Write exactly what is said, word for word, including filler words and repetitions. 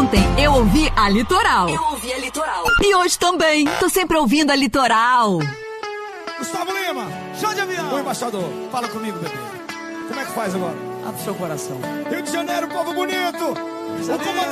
Ontem eu ouvi a Litoral. Eu ouvi a Litoral. E hoje também. Tô sempre ouvindo a Litoral. Gustavo Lima, chão de avião. Oi, embaixador, fala comigo, bebê. Como é que faz agora? Abre seu coração. Rio de Janeiro, povo bonito. O comandante